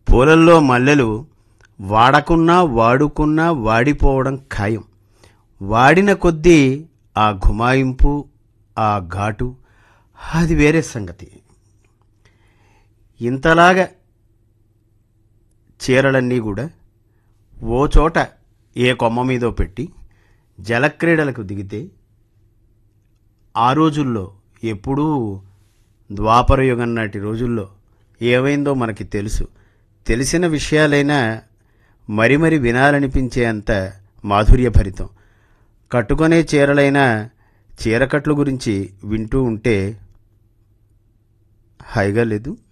పూలల్లో మల్లెలు వాడకున్నా వాడుకున్నా వాడిపోవడం ఖాయం. వాడిన కొద్దీ ఆ గుమాయింపు, ఆ ఘాటు, అది వేరే సంగతి. ఇంతలాగా చీరలన్నీ కూడా ఓ చోట ఏ కొమ్మ మీదో పెట్టి జలక్రీడలకు దిగితే ఆ రోజుల్లో, ఎప్పుడూ ద్వాపరయుగం నాటి రోజుల్లో ఏవైందో మనకి తెలుసు. తెలిసిన విషయాలైనా మరి మరి వినాలనిపించే అంత మాధుర్యభరితం. కట్టుకునే చీరలైనా చీరకట్లు గురించి వింటూ ఉంటే హాయిగా లేదు.